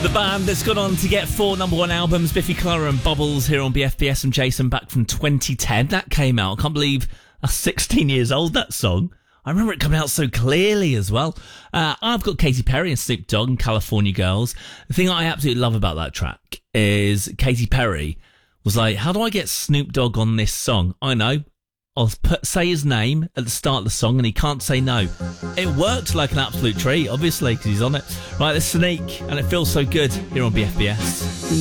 The band that's gone on to get 4 number 1 albums, Biffy Clyro and Bubbles, here on BFBS and Jason, back from 2010. That came out. I can't believe that's 16 years old, that song. I remember it coming out so clearly as well. I've got Katy Perry and Snoop Dogg and California Girls. The thing I absolutely love about that track is Katy Perry was like, how do I get Snoop Dogg on this song? I know. I'll say his name at the start of the song and he can't say no. It worked like an absolute treat, obviously, because he's on it. Right, let's Sneak, and it feels so good here on BFBS.